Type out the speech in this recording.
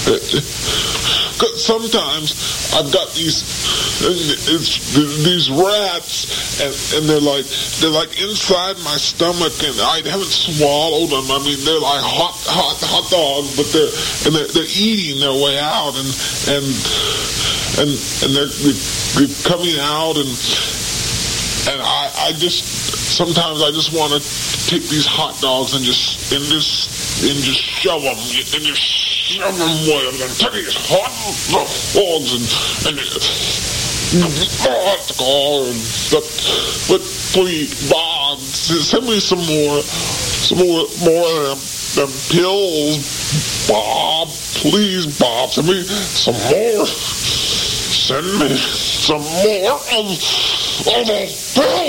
'Cause sometimes I've got these rats, and they're like inside my stomach, and I haven't swallowed them. I mean, they're like hot dogs, but they're eating their way out, and they're coming out, and I just sometimes I just want to take these hot dogs and just shove them with them. Take these hot dogs but please, Bob, send me some more of them pills, Bob. Please, Bob, send me some more. Send me some more of those pills.